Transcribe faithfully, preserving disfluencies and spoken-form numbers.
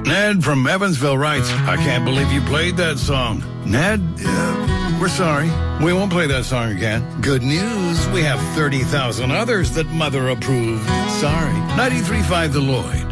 Ned from Evansville writes, I can't believe you played that song. Ned, uh, we're sorry. We won't play that song again. Good news, we have thirty thousand others that Mother approved. Sorry. ninety-three point five The Lloyd.